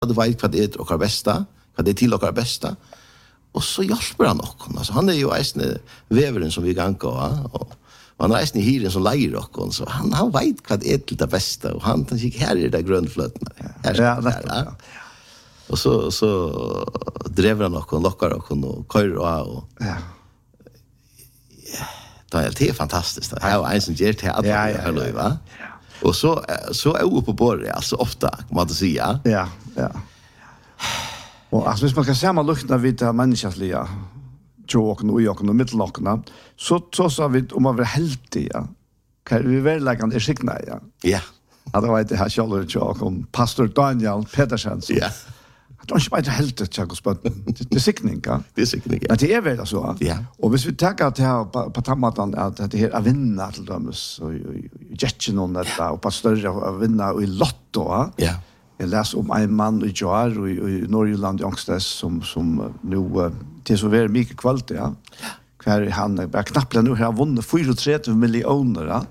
du vet vad det är och bästa, vad det är till och bästa. Och så hjälper han också. Alltså, han är ju eisne väveren som vi kan gå, och han är eisne hyren som lejer också. Så han vet vad det är till det bästa. Och han tänker, här är det grönflötna. Ja. Och så drev han också, lockar också, och körer och ja. Det är fantastiskt. Det är en som ger till att va? Och så är uppe på bordet, alltså ofta, kan man säga. Ja. Och alltså, hvis man ska se man lukta vid det människasliga tråken och mittellockna, så sa vi om man var heltiga. Kan vi verkligen skikna, ja. Ja. Ja, det var det här kjallare tråken, pastor Daniel Pedersen. Ja. Det är inte bara heltigt, det är sikning, ja. Det är sikning, ja. Men det är väl så. Ja. Och hvis vi tänker att det här på tammatan, att det här är vinna till dömes, och jätten och detta, och på större vinna och i lotto, ja. Jag läser om en man i Jar och i Norrland i Ångstes som nu till så väldigt mycket kvalitet, ja. Kvar han bara knappt nu har vunnit 34 miljoner, ja.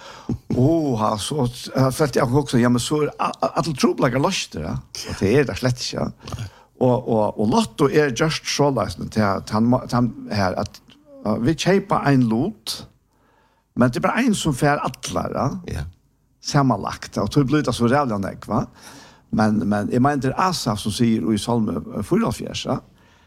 Så fällt jag också, ja, men så att troblaga loster, ja. Och det är det slett, ja. Och lotto är just så läsning till att han här att vi köper en lot, men det är bara en som får alla, ja. Sammanlagt, och det blir det så rävlande, va? Men jag menar det Asaf som säger i Salme 44,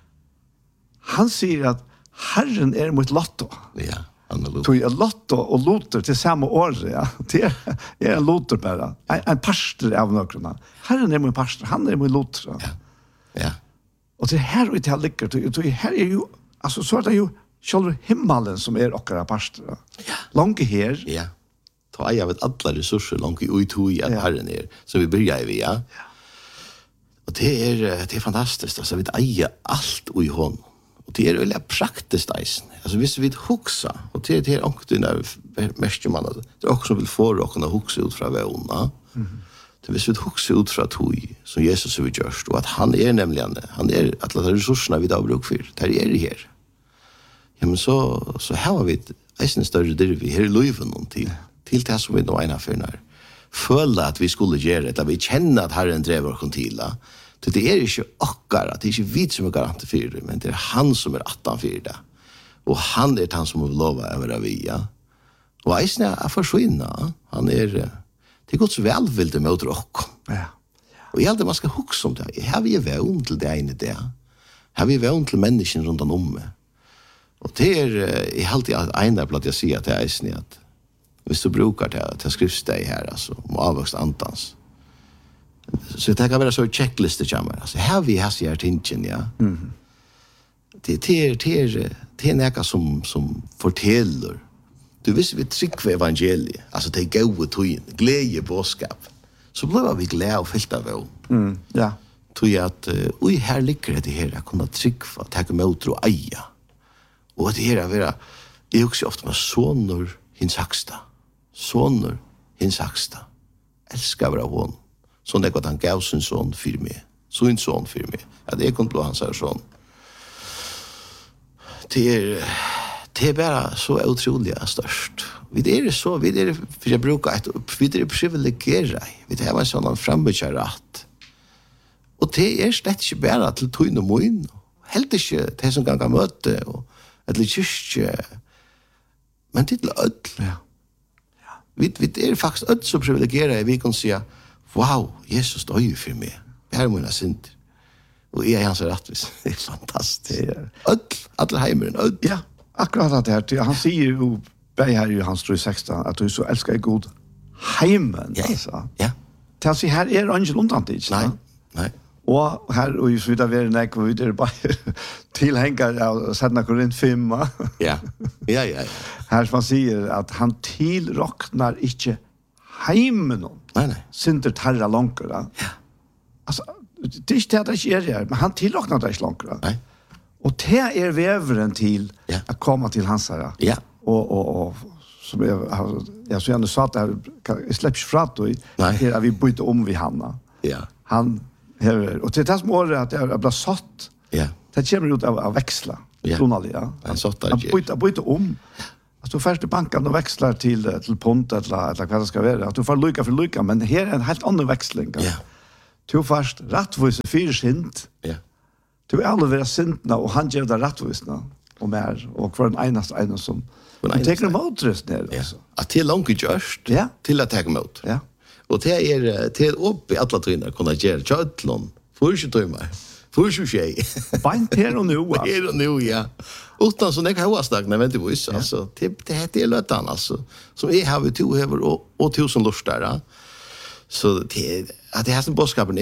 han säger att Herren är mot lotto. Ja, han är lotto. Tog lotto och loter till samma år, ja. Det är en loter bara. En pastor av några. Herren är mot pastor, han är mot loter. Ja. Och det här och det ligger, här är ju, alltså så är det ju själva himmelen som är åkara pastor. Ja. Långt här. Ja. Ta jag vet alla resurser långt ut hur Herren är. Så vi börjar vi, ja. Och det är fantastiskt. Alltså vi äger allt i honom. Och det är väldigt praktiskt. Alltså hvis vi huxa, och det är också när mest man det är också vill få och kunna huxa ut från vägna. Det hvis vi huxa ut från tog som Jesus har gjort, och att han är nämligen han är att alla resurserna vi har bruk för. Det är det här. Ja, men så har vi en större del vi här i livet någonting. Till det som vi då ena för när føla att vi skulle göra det, att vi känner att Herren driver oss till det. Det är inte akkurat, det är inte vi som är garant för det, men det är han som är attan för det. Och han är han som vill lova att vara via. Och eisen är försvinna. Han är, det är gott så välvilligt mot oss. Ja. Och jag alltid man ska huxa om det. Har vi vän till det ene det? Har vi vän till människan runt om mig? Och det är alltid en där plats jag säger att det är eisen att hvis du brukar det till skriftsteg här, alltså, om avväxt antans. Så det kan vara så checklister kommer. Alltså, här vi har sig här tingen, ja. Det är något som fortäller. Du visst vi trycker evangeliet, alltså det är goda tøyen, glädje bådskap. Så blir vi glada och fyllda av. Ja. Tror jag att oj här ligger det här att kunna trycka för ta emot och eja. Och det här är vara är också ofta med sonor hins högsta. Sonor hins högsta. Älskar vara hon. Så det går han gav sin son för mig. Så en son för mig. Ja, det är kon blå hans son. Det är bara så otroligt störst. Vi är för jag brukar att vi är privilegierade. Vi har en sån frambörsrätt. Och det är slett inte bara till tøyn og møyn. Helt ikke det som kan møte og eller kyrkje. Men det er ødel. Ja. Vi er faktisk ødel så privilegierade. Vi kan si, wow, Jesus døg for meg. Her må jeg synd. Og jeg er hans rettvis. Det er fantastisk. Ødel, alle heimeren, ødel. Ja, akkurat det her. Han sier jo, bare her i Hans 3:16, at du så elsker god heimen. Ja, altså. ja. Til å si, her er det ikke undantids. Nei. Og her, og så videre vi er vi er bare tilhenger av 2 Korint 5. Ja. Her som han sier at han tilroknar ikke heimen. Nei. Synder tarra langer. Ja. Altså, det er ikke det det ikke er her, men han tilroknar det ikke langer. Nei. Og det er veveren til å komme til hans her. Ja. Og som jeg så gjerne sa at jeg slipper ikke fra det, her vi bytte om vi Hanna. Ja. Han hever, og til det som året at jeg ble satt, det kommer ut av veksla, ja. Han satt der ikke. Han bytte om. At du først i banken og veksler til pont, eller hva det skal være. At du får lykke for lykke, men her er en helt annen veksling. Ja. Du först rättvise för sint. Ja. Du är alla vara sintna och han ger det rättvisna och mer och för en som tar emot det där alltså. Att till långt just Ja. till att ta emot. Ja. Och det är till upp i alla tvinnar kunna göra chatlon. För 20 timmar. För 20. Bant här och nu. Här och nu, ja. Utan så när jag har stagna vänta på oss alltså. Det är lötan alltså. Som är har vi två över och 1000 lustar. Så det att det här som boskapen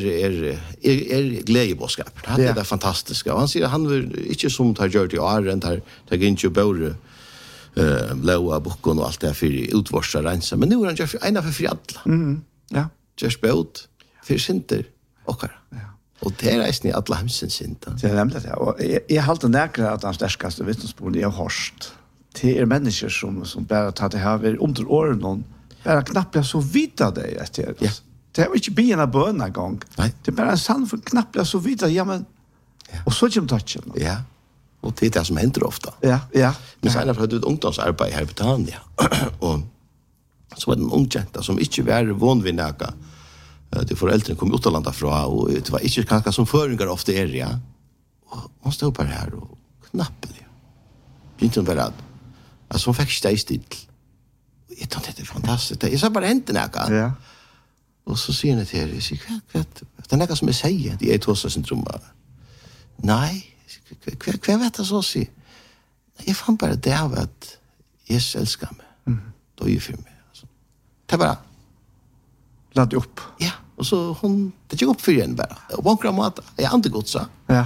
är glädjeboskap. Det är det fantastiska. Och han säger han vill inte som tar gjort i åren tar inte borde blåa boken och allt det för utvorsa rensa. Men nu är han just ena för alla. Ja. Just båt för sinter och Ja. Och det är nästan alla hemsens sinter. Det är nämligen det. Och jag har alltid näkrat att den starkaste vittnesbörden jag har hört. Det är människor som bara tar det här under åren någon bara knappt så vita det efter. Ja. Det är inte bena böna gång. Nej. Det är bara en sann för knappt så vita. Ja, men... Ja. Och så kommer touchen. Ja. Och det är det som händer ofta. Ja. Men sen har jag ett ungdomsarbete här på Tanja. Och så var det en ung jenta som inte var van vid näka. De föräldrarna kom utomlands fra, och det var inte kanske som föringar ofta är, ja. Och hon stod bara här och knappade. Inte hon bara alltså hon fick steg still. Jag tänkte det är fantastiskt. Jag sa bara inte näka. Ja. Och så säger hon till henne, jag säger, det är näka som jag säger, det är ett hossasyndrom. Nej, vad vet jag så säger? Jag fann bara det av att Jesus älskar mig. Då är ju för mig. Alltså. Det är bara... Lade upp. Ja, och så hon... Det gick upp för henne bara. Och vankra mat, jag inte gott så. Ja.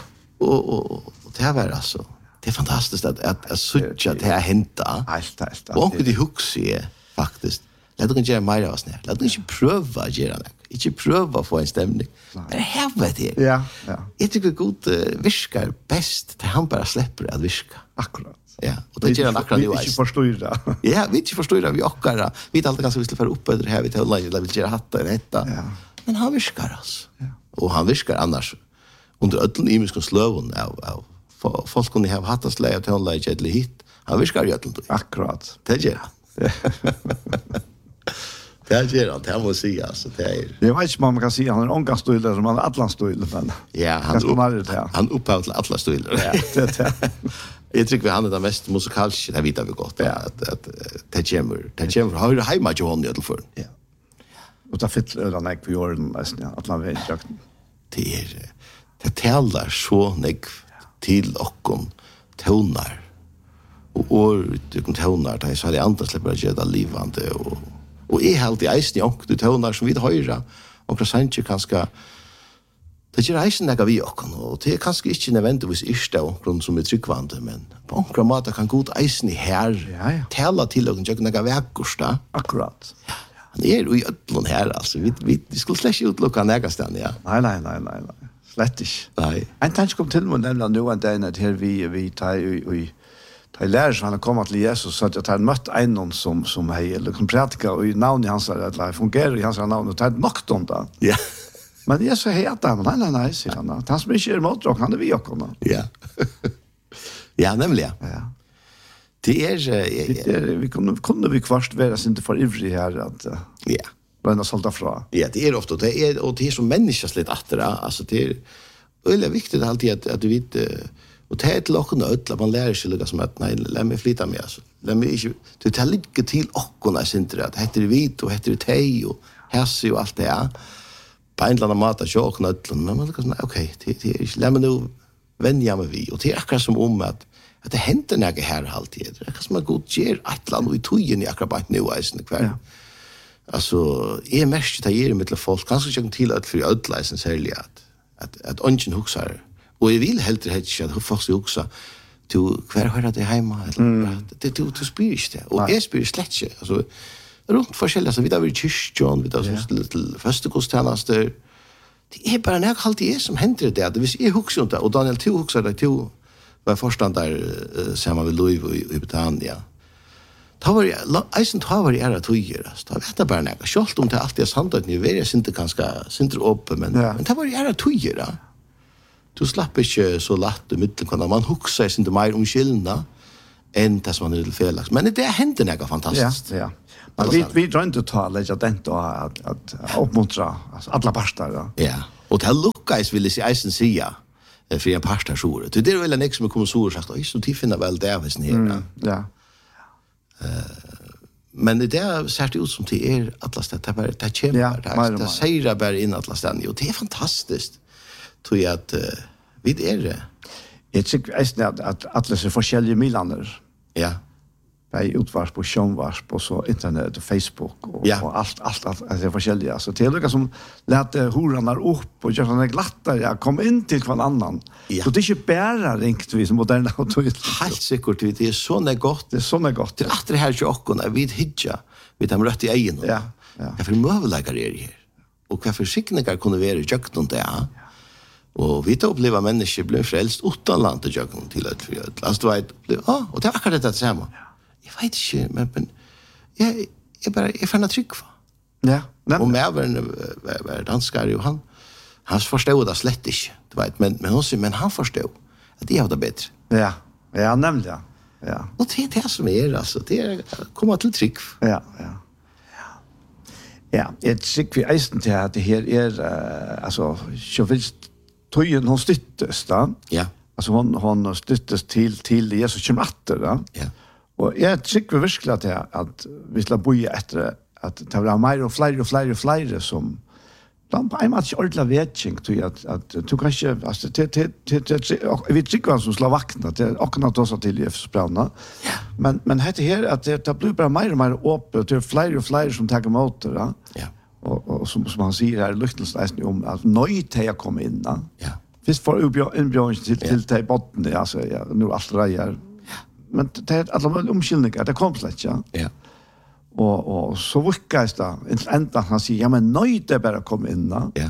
Och det här var alltså... Det är fantastiskt att sucha att det här hända. Allt. Och onkel de huxie faktiskt. Låt dig göra mer av snä. Låt dig inte pröva att göra det. Inte pröva att få en stämning. Men det här var det. Ja. Jag tycker god viskar bäst till han bara släpper att viska. Akkurat. Ja, och det gör han akkurat nu. Vi inte förstår det. Ja, vi inte förstår det. Vi åkar. Vi vet alltid ganska vi skulle föra upp över det här. Vi tar online eller vi gör hatta eller detta. Ja. Men han viskar oss. Ja. Och han viskar annars under ödlen imiskons slövun av folk kunde ha hattas läge till online eller hit. Han viskar ju ödlen. Akkurat. Det gör han. Det gör han. Det måste säga. Alltså, det är... Jag vet inte om man kan säga han är ångastöjler som han är atlansstöjler. Men... Ja, han upphav till alla stöjler. Ja, det. Jag tycker han är den mest musikaliska, det vet vi gott. Ja. Att det kommer. Har du hemma till honom i alla fall? Ja. Och det fyller den ägg på jorden, att man vet inte. Det talar så nek till okkom tonar. Och året tonar, det är så här andra släpper att göra livande. Och är helt i eisen och du tonar som vi höra. Och det är kanske... Det är eisen nega vi okkom, og det er kanskje ikke nødvendigvis yrste okkom som er tryggvande, men på okkom måte kan god eisen i her tala til okkom tjøkken nega vekkursta. Akkurat. Han er jo i ødlån her, altså. Vi skulle slett ikke utlukka negastan, ja. Nei. Slett ikke. Nei. En tanke kom til meg nemlig nå en dag at her vi tar ta lærer som han har kommet til Jesus, så at jeg tar møtt en som hei, liksom pratika, og i navnet hans eller fungerer i hans navn, og tar nok om det. Ja. Men jag så heter han. Nej, säger han. Han som inte är motrock, han är vi också. Ja. Ja, nämligen. Ja. Det är... Vi kunde vi kvart vara inte för ivrig här att... Ja. Vända salta fra. Ja, det är ofta. Det är som människas lite attra. Alltså det är väldigt viktigt alltid att du vet... Och det är till åkken ödla. Man lär sig lika som att nej, lär mig flytta med. Alltså. Lär mig inte... Det tar lika till åkken är inte att heter det vit och heter det tej och hässi och allt det här. På en eller annan mat att jag knötlen, men man tycker sånär, okej, det är inte, lämna nu vänja mig vi. Och det är akkurat som om att det händer något här alltid. Det är akkurat som att god ger ett land och i tojen i akkurat bara nu eisen kvar. Ja. Alltså, är mest att ge med folk, kanske inte till att för ödleisen särskilt att ungen huxar. Och jag vill helt rätt att folk ska huxa till kvar hör det hemma. Du spyr inte det. Och jag spyr slett inte. Alltså, runt forskjellige, så vi har vært kyrkjøn, vi har vært til førstegårdstjenester. Det er bare nær alltid jeg som hender det. Hvis jeg husker det, og Daniel Thu husker det, Thu var forstand der sammen med Louis i Britannia. Da var jeg, eisen ta var jeg ære tøyer, da vet jeg bare nær. Selv om det alltid er sandt, jeg vet jeg ikke ganske sindre oppe, men da var jeg ære tøyer. Du slapp ikke så lett i midten, man husker ikke mer om skyldene, än det som man är till felax. Men det händer något fantastiskt. Ja. Men vi drar inte ta lägga den då att uppmuntra alltså alla pastor. Ja. Och det Lucas vill sig eisen säga för en pastorsor. Det är väl en som kommer så sagt, "Oj, så till finna väl där vis ner." Ja. Men det ser det ut som det är atlas det kommer det säger bara in atlas den och det är fantastiskt. Tror jag att vi är det. Jag tycker att atlas är forskjellige milaner. Ja. Bei utvars på sjönvars på så internet och Facebook och allt alltså forskjellige. Så det är lika som lät horanar upp och gör såna glatta jag kom in till kvar annan. Så det är inte bara ringt vi som moderna autorit. Helt säkert det är så gott. Det är så gott. Det är det här jocken vi hitja vi tar rött i egen. Ja. Jag för möbellägare är här. Och vad försikningar kunde vara i jocken där. Och vi tar uppleva människor blir frälst utan land och jocken till ett fjäll. Alltså och det var akkurat det samma. Jag vet inte, men jag fann trygg för. Ja. Och med var danskar och han förstod det slett inte. Du vet, men han förstod att det var det bättre. Ja. Ja, nämligen. Ja. Och det är det som är alltså, det är komma till trygg. Ja. Jag tycker vi eisen till att det här är alltså så visst tojen hon styttes då. Ja. Alltså hon styttes till Jesus kommer åter då. Ja. Och jag tycker verkligen att vi ska boja efter att ta vara mer och fler som de på en match ordla vetching till att du kanske alltså vi tycker som slår vakna det och kan ta så till Jesus bränna. Men det här att det blir bara mer och mer öppet till fler som tar emot det. Ja. Och som han säger här lyckligtvis om att nöjt jag kommer in. Ja. Visst för en björn till till botten alltså nu allt rejer. Men det är alla omskillningar det kom slett ja. Ja. Och så vukas det ända han säger ja men nöjt det bara kom in. Ja.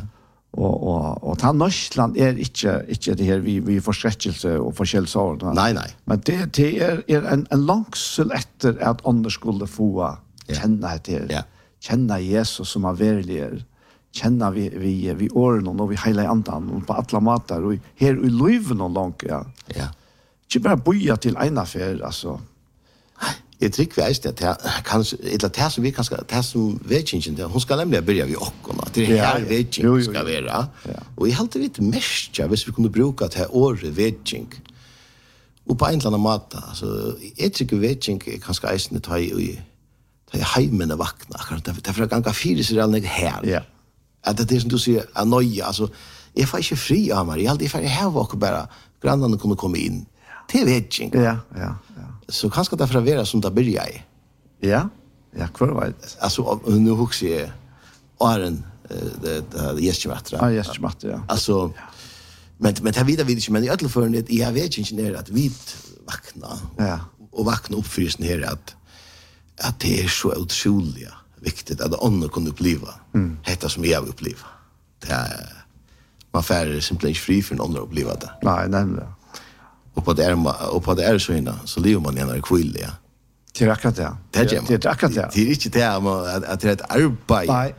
Och ta Norrland är inte det här vi förskräckelse och förskälsår. Nej. Men det är en långsel efter att Anders skulle få känna det. Ja. Känna Jesus som är verklig. Känna vi åren och vi hela andan och på alla matar och här i livet och långt ja. Ja. Inte bara boja till en affär alltså. Jag tycker vi är det kanske det som vi kanske det som vetchingen det hon ska nämligen börja vi och det här vetching ska vara. Och I halt vet mest ja hvis vi kunde bruka det här år vetching. Och på en eller annan mat alltså jag tycker vetching kanske är ta i hemmen och vakna det för ganga fyra så det här. Ja. Att det som du säger anoja alltså jag får inte fri av mig. Jag alltid får här vaka bara grannarna kunde komma in. Det vetching. Ja. Så kanske därför att vara som det börjar i. Ja, kvar var det. Alltså, nu huxar jag åren det gästmattra. Ja, gästmattra, ja. Alltså, men det vidare inte, men i alla fall, jag vet inte att vi vakna. Ja. Och vakna upp för just här att det är så otroligt viktigt att andra kan uppleva. Detta som jag uppleva. Det är, man får simpelthen inte fri för andra att uppleva det. Nej, nämligen. Och på det är så innan så lever man gärna kvill ja. Det är akkurat det. Det är akkurat det. Det är inte det att det är ett arbete. Nej.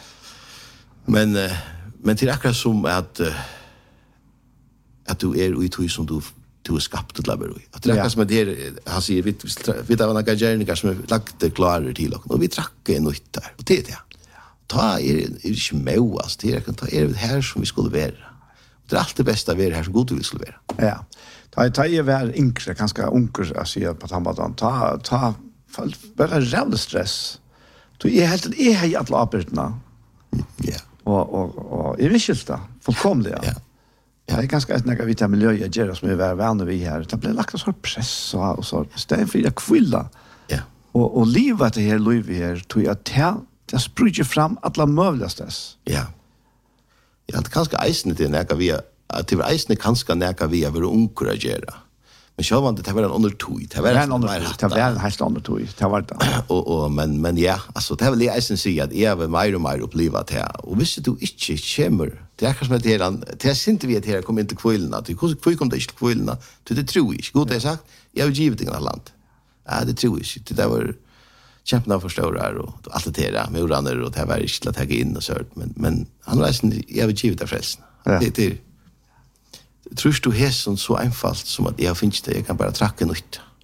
Men det är akkurat som att du är ute som du är skapt till laber. Att det är som det han säger vi tar några gärningar som lagt klara till och vi trackar en nytt där. Och det är det. Ta inte mauas det är det här som vi skulle vara. Det är allt det bästa vi är här som god vi skulle vara. Ja. Ta är väl yngre, ganska unker att säga på tambadan. Ta bara rädd stress. Du är helt i alla arbetena. Ja. Och i visselsta fullkomligt. Ja. Det är ganska ett några vita miljö jag gör som är vänner vi här. Det blir lagt så press och så istället för att kvilla. Ja. Och livet det här liv här tror jag det sprider fram alla möjligastes. Ja. Ja, det kanske eisne det näka vi att det var eisne kanske näka vi över encouragera. Men så var det var en undertoj. Det var en helt undertoj. Det var det. Och men ja, alltså det vill jag eisne säga att jag var mer och mer uppleva det. Och visst du inte kommer. Det är kanske det här det är inte vi att här kommer inte kvillna. Det hur kom det inte kvillna? Det tror jag. God det sagt. Jag vill givet inga land. Ja, det tror jag. Det var kämparna förstår och allt det där med oraner och det var inte att ta in och så men han var jag vill givet det frälsen. Det tror du hästen så einfalt som att jag finns det jag kan bara tracka nytt.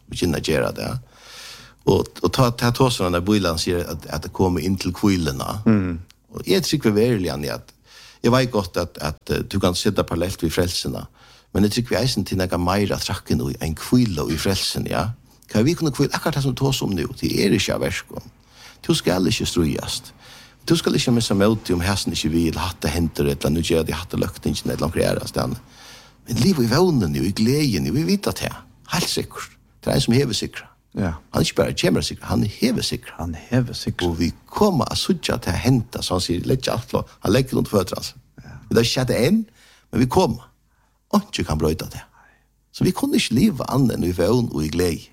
begynna göra det. Och ta sådana där bojlan säger att det kommer in till kvillorna. Och jag tycker verkligen att jag vet gott att du kan sitta parallellt vid frälserna. Men jag tycker vi är till några mera tracken och en kvilla i frälsen, ja. Kan vi kunna kvilla akkurat det som tos om nu? Det är inte verskon. Du skal ikke strujast. Du skal ikke missa møte om hæsten ikke vil hatt det henter eller nu gjør de hatt det løktingen eller omkring sted. Men livet i vånen jo, i gleden jo, vi vet at det helt sikkert. Det er en som hever sikkert. Ja. Han ikke bare kommer sikkert, han hever sikkert. Han hever sikkert. Og vi kommer å sutja til å hente, så han sier, legg alt lov, han legger rundt føtter hans. Vi har ikke hatt det enn, men vi kommer. Og ikke kan brøyta det. Så vi kunne ikke leve annet enn i vånen og i gleden.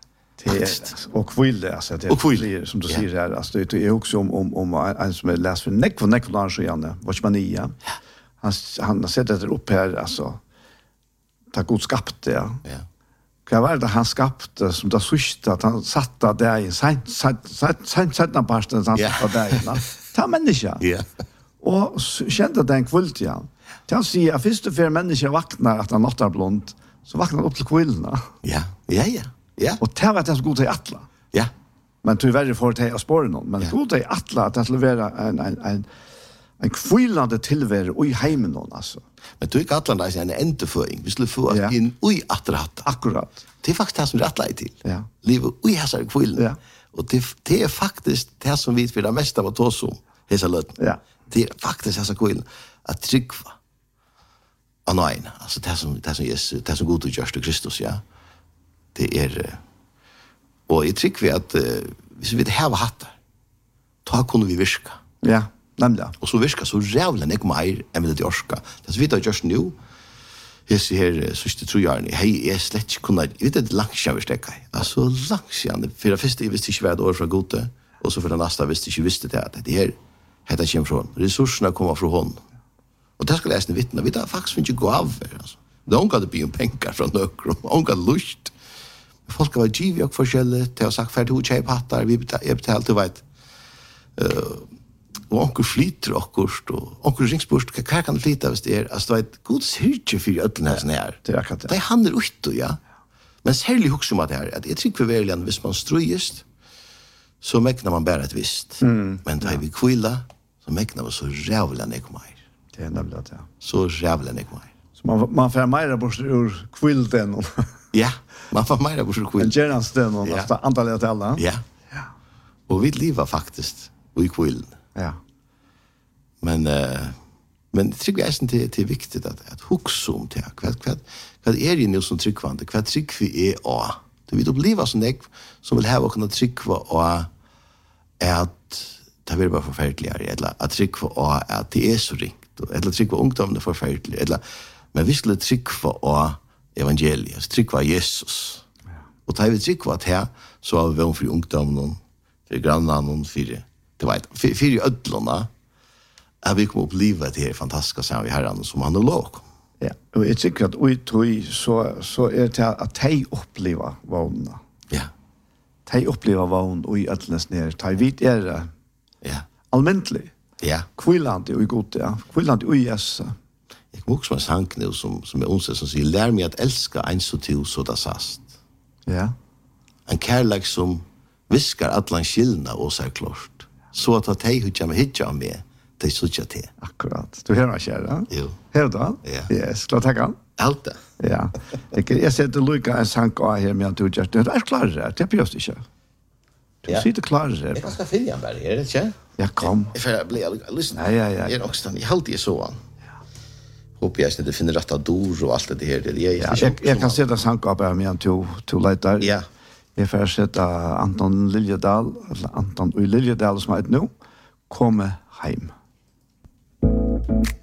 Och kville alltså det blir som du säger här alltså det är också om en som är läst för neck så gärna vad man är han har sett det upp här alltså ta god skapt ja vad var det han skapte som det sista att han satte där i sätta pasten han satte där ta människa och kände den kvult ja han säger att först för människa vaknar att han nattar blond så vaknar upp till kvillna ja ja. Och det var det så god till atla. Ja. Men tyvärr får det att spåra någon. Men god till atla att det skulle vara en kvillande tillvaro i hemmen någon alltså. Men du är atla där en ändföring. Vi skulle få in oj attratt. Akkurat. Det är faktiskt det som atla är till. Ja. Livet oj har så kvill. Ja. Och det är faktiskt det som vi vill det mesta av oss om. Hesa lut. Ja. Det är faktiskt så kvill att trycka. Nej, alltså det som Jesus, det som god och görs till Kristus, ja. Det är och jag tycker vi att hvis vi har hatt det då kunde vi virka. Ja, nämligen. Och så virka så jävla nek mer än vi det orska. Det så vi då just nu. Jag ser här sista 3 år. Hej, är slett inte kunna vet det långt jag sträcka. Alltså långt igen. För det första visste inte vad det år från gode och så för det nästa visste det att det här heter kommer från. Resurserna kommer från hon. Och det ska läsa vittna. Vi där faktiskt inte gå av alltså. De kan det bli pengar från nökron. De kan lust. Folk var givet och forskjelligt til å sagt ferdig hos kjeiphattar, vi betalte, du vet, og onker flyter okkurst, og onker ringsbort, hva kan det flyta hvis det altså du vet, god syrkje for ødelen her sånn her. Det er akkurat det. Det handler ut, ja. Men særlig hos om at det her, at jeg trykker verlig hvis man strøyest, så mekner man bare et visst. Men da vi kvila, så mekner man så rævlig nek mer. Det er nemlig det, ja. Så rævlig nek mer. Så man får mer bort ur kvilden. Ja, man får mer bort ur kvilden. En gerandsten och antallet till alla. Ja. Och vi lever faktiskt i kvilden. Ja. Men det tycker jag är viktigt att huxa om det. Vad är det nu som tryckvande? Vad tryck vi är av? Det vill uppleva som det som vill ha och kunna trycka av att det blir bara förfärligare. Eller att trycka av att det är så ringt. Eller att trycka av ungdomen är förfärligare. Eller, men vi skulle trycka av evangeliet. Trycka av Jesus. Och tar vi trycka av det här så har vi vem för ungdomen, för grannan, för ödlorna. Att vi kommer att uppleva det här fantastiska som vi herran som han har låg. Ja, och jag tycker att så är det att de upplever vånna. Ja. De upplever vån och i ödlens ner. De vet det allmäntligt. Ja. Kvillande och god, ja. Kvillande och Jesus. Jag kommer också med en sang nu som är onsdag som säger lär mig att älska en så till så det sast. Ja. En kärlek som viskar allan skillna och så klart. Så att de hutja med hitja med det sucha te. Akkurat. Du hör kära. Jo. Hör då? Ja. Yes, klart tackar. Allt det. Ja. Jag sätter Luca en sang här med att du just det är klart det. Det behövs inte. Du sitter klar det. Jag ska finna bara är det inte? Ja, kom. Jag blir lyssna. Ja. Jag är också jag alltid så. Hoppas jag att det finner rätta dor och allt det här. Jag kan sätta sang bara med att to lightar. Ja. Jag får sätta Anton Liljedal, eller Anton Liljedal som är nu kommer hem.